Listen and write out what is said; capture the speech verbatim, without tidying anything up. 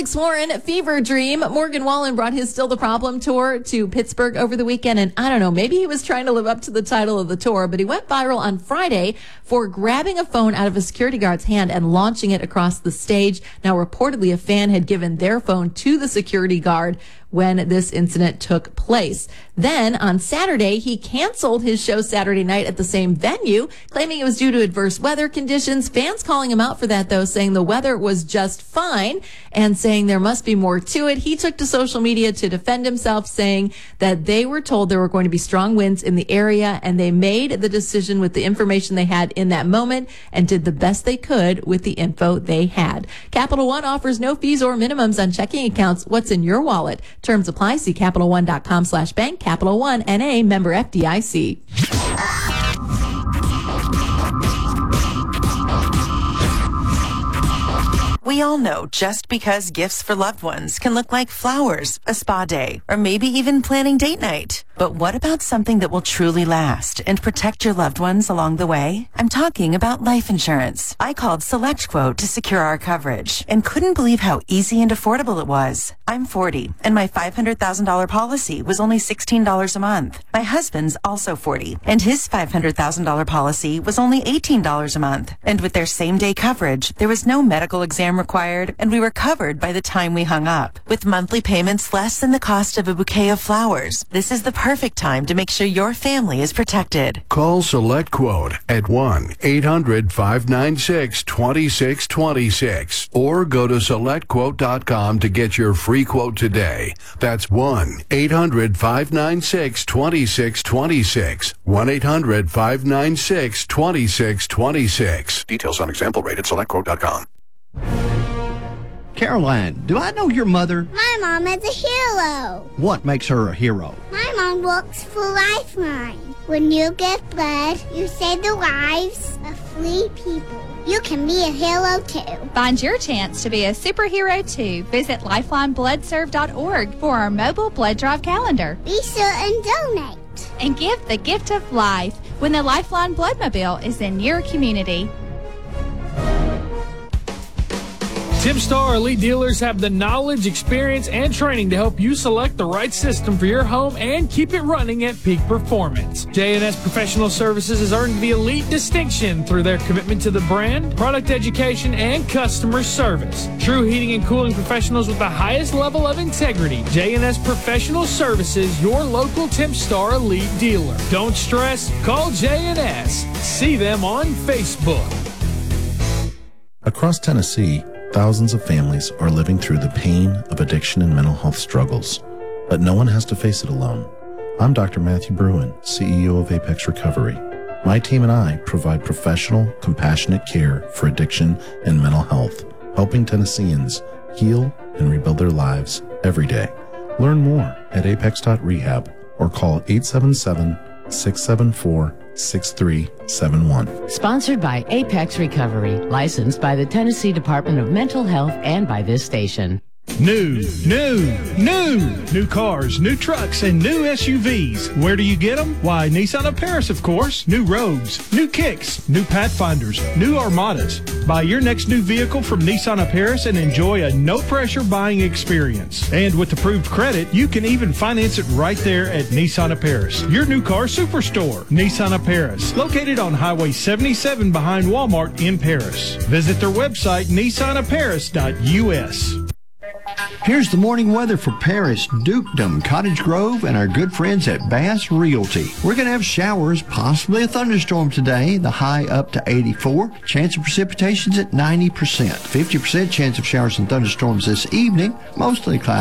Alex Warren, Fever Dream. Morgan Wallen brought his Still the Problem tour to Pittsburgh over the weekend. And I don't know, maybe he was trying to live up to the title of the tour, but he went viral on Friday for grabbing a phone out of a security guard's hand and launching it across the stage. Now, reportedly, a fan had given their phone to the security guard when this incident took place. Then on Saturday, he canceled his show Saturday night at the same venue, claiming it was due to adverse weather conditions. Fans calling him out for that, though, saying the weather was just fine and saying there must be more to it. He took to social media to defend himself, saying that they were told there were going to be strong winds in the area and they made the decision with the information they had in that moment and did the best they could with the info they had. Capital One offers no fees or minimums on checking accounts. What's in your wallet? Terms apply. See Capital One dot com slash bank. Capital One, N A, member F D I C. We all know just because gifts for loved ones can look like flowers, a spa day, or maybe even planning date night. But what about something that will truly last and protect your loved ones along the way? I'm talking about life insurance. I called SelectQuote to secure our coverage and couldn't believe how easy and affordable it was. I'm forty, and my five hundred thousand dollars policy was only sixteen dollars a month. My husband's also forty, and his five hundred thousand dollars policy was only eighteen dollars a month. And with their same-day coverage, there was no medical exam required, and we were covered by the time we hung up. With monthly payments less than the cost of a bouquet of flowers, this is the perfect time to make sure your family is protected. Call SelectQuote at one eight hundred five nine six two six two six or go to select quote dot com to get your free quote today. That's one eight hundred five nine six two six two six. one eight hundred five nine six two six two six. Details on example rate at select quote dot com. Caroline, do I know your mother? My mom is a hero. What makes her a hero? My mom works for Lifeline. When you give blood, you save the lives of three people. You can be a hero too. Find your chance to be a superhero too. Visit lifeline blood serve dot org for our mobile blood drive calendar. Be sure and donate. And give the gift of life when the Lifeline Bloodmobile is in your community. TimStar Elite Dealers have the knowledge, experience, and training to help you select the right system for your home and keep it running at peak performance. J and S Professional Services has earned the elite distinction through their commitment to the brand, product education, and customer service. True heating and cooling professionals with the highest level of integrity. J and S Professional Services, your local TimStar Elite dealer. Don't stress, call J and S. See them on Facebook. Across Tennessee, thousands of families are living through the pain of addiction and mental health struggles, but no one has to face it alone. I'm Doctor Matthew Bruin, C E O of Apex Recovery. My team and I provide professional, compassionate care for addiction and mental health, helping Tennesseans heal and rebuild their lives every day. Learn more at apex dot rehab or call eight seven seven, six seven four, six three seven one. Sponsored by Apex Recovery, licensed by the Tennessee Department of Mental Health and by this station. New, new, new, new cars, new trucks, and new S U Vs. Where do you get them? Why, Nissan of Paris, of course. New Rogues, new Kicks, new Pathfinders, new Armadas. Buy your next new vehicle from Nissan of Paris and enjoy a no-pressure buying experience. And with approved credit, you can even finance it right there at Nissan of Paris, your new car superstore. Nissan of Paris, located on Highway seventy-seven behind Walmart in Paris. Visit their website, nissan of paris dot U S. Here's the morning weather for Paris, Dukedom, Cottage Grove, and our good friends at Bass Realty. We're going to have showers, possibly a thunderstorm today, the high up to eighty-four. Chance of precipitation's at ninety percent. fifty percent chance of showers and thunderstorms this evening, mostly cloudy.